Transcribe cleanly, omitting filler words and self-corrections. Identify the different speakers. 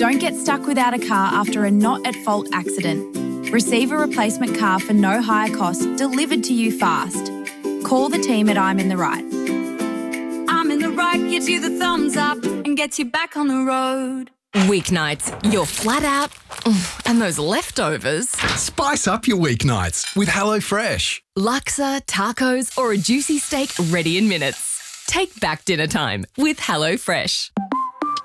Speaker 1: Don't get stuck without a car after a not-at-fault accident. Receive a replacement car for no higher cost delivered to you fast. Call the team at I'm in the Right. I'm in the Right gives you the thumbs up and gets you back on the road.
Speaker 2: Weeknights, you're flat out, and those leftovers.
Speaker 3: Spice up your weeknights with HelloFresh.
Speaker 2: Laksa, tacos, or a juicy steak ready in minutes. Take back dinner time with HelloFresh.